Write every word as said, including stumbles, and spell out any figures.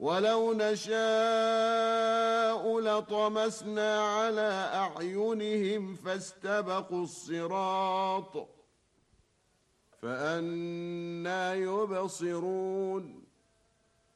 ولو نشاء لطمسنا على أعينهم فاستبقوا الصراط فأنى يبصرون